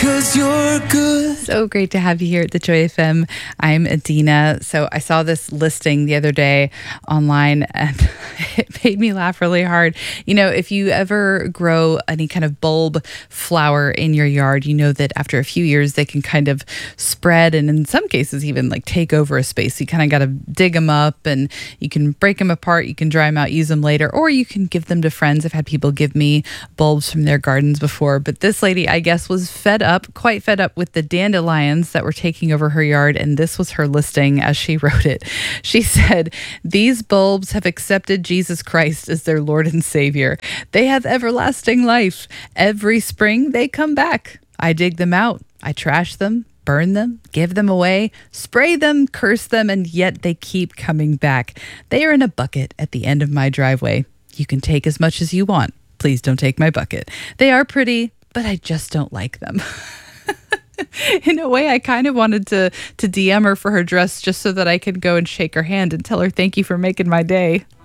'cause you're good. So great to have you here at the Joy FM. I'm Adina. So I saw this listing the other day online and it made me laugh really hard. You know, if you ever grow any kind of bulb flower in your yard, you know that after a few years they can kind of spread and in some cases even like take over a space. You kind of got to dig them up and you can break them apart, you can dry them out, use them later, or you can give them to friends. I've had people give me bulbs from their gardens before, but this lady, I guess, was quite fed up with the dandelions that were taking over her yard, and this was her listing as she wrote it. She said, "These bulbs have accepted Jesus Christ as their Lord and Savior. They have everlasting life. Every spring they come back. I dig them out. I trash them, burn them, give them away, spray them, curse them, and yet they keep coming back. They are in a bucket at the end of my driveway. You can take as much as you want. Please don't take my bucket. They are pretty, but I just don't like them." In a way, I kind of wanted to DM her for her dress just so that I could go and shake her hand and tell her thank you for making my day.